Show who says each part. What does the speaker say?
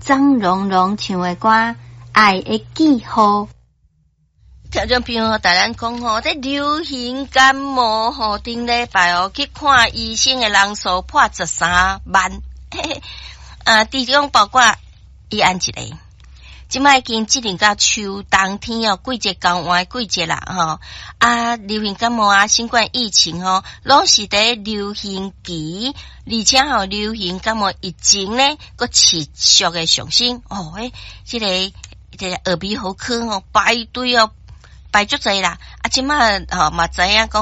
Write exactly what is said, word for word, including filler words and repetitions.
Speaker 1: 张荣荣唱的歌《爱的记号》。
Speaker 2: 听众朋友，大家讲吼，这流行感冒吼，顶礼拜哦去看医生的人数破十三万，嘿嘿，啊，其中包括伊安一个。即摆已经进入到秋冬天哦，季节交换季节啦吼，啊，流行感冒啊，新冠疫情吼，拢是伫流行期，而且吼流行感冒疫情呢，佮持续的上升哦，诶，即、這个即个耳鼻喉科吼排队哦，排足济啦，啊，即摆吼嘛知影讲。